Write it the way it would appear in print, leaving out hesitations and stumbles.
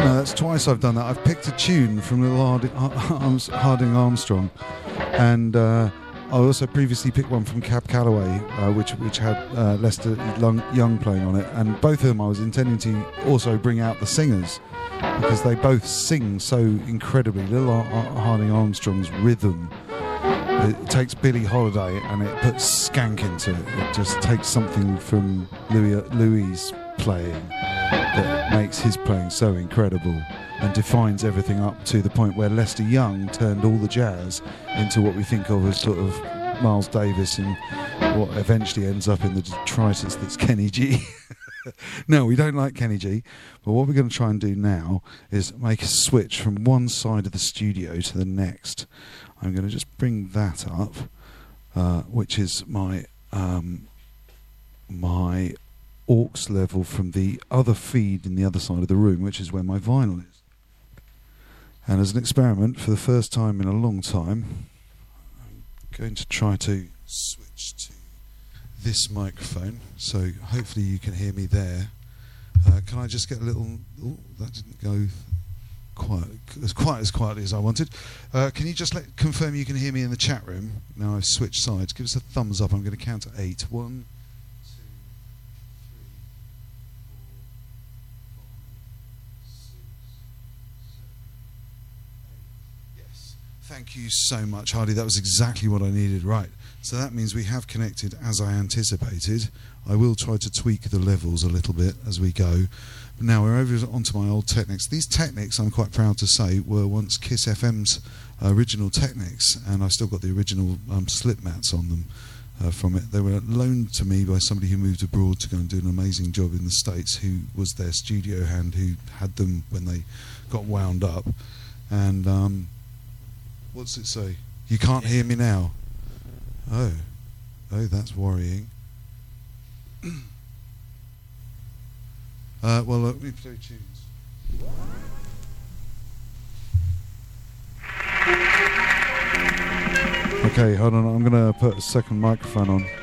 No, that's twice I've done that. I've picked a tune from Little Harding Armstrong, and I also previously picked one from Cab Calloway, which had Lester Young playing on it, and both of them I was intending to also bring out the singers, because they both sing so incredibly. Little Harding Armstrong's rhythm, it takes Billie Holiday and it puts Skank into it. It just takes something from Louis' playing that makes his playing so incredible and defines everything up to the point where Lester Young turned all the jazz into what we think of as sort of Miles Davis and what eventually ends up in the detritus that's Kenny G. No, we don't like Kenny G, but what we're going to try and do now is make a switch from one side of the studio to the next. I'm going to just bring that up, which is my my aux level from the other feed in the other side of the room, which is where my vinyl is. And as an experiment, for the first time in a long time, I'm going to try to switch to this microphone, so hopefully you can hear me there. Can I just get a little... Oh, that didn't go quite as quietly as I wanted. Can you just confirm you can hear me in the chat room? Now I've switched sides. Give us a thumbs up. I'm going to count to 8. 1, 2, 3, 4, 5, 6, 7, 8. Yes. Thank you so much, Hardy. That was exactly what I needed. Right. So that means we have connected as I anticipated. I will try to tweak the levels a little bit as we go. But now we're over onto my old Technics. These Technics, I'm quite proud to say, were once Kiss FM's original Technics, and I've still got the original slip mats on them from it. They were loaned to me by somebody who moved abroad to go and do an amazing job in the States, who was their studio hand, who had them when they got wound up. And what's it say? You can't hear me now. Oh, that's worrying. Well, let me play tunes. Okay, hold on. I'm going to put a second microphone on.